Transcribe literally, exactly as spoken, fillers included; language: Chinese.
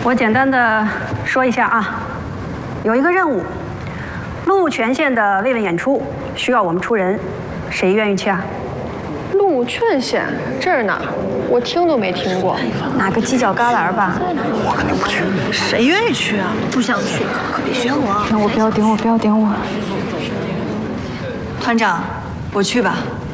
我简单的说一下啊，有一个任务，陆泉县的慰问演出需要我们出人，谁愿意去啊？ 陆泉县这儿哪？我听都没听过。 哪个犄角旮旯吧？ 我肯定不去。 谁愿意去啊？ 不想去，可别选我。 那我不要点我，不要点我。 团长，我去吧。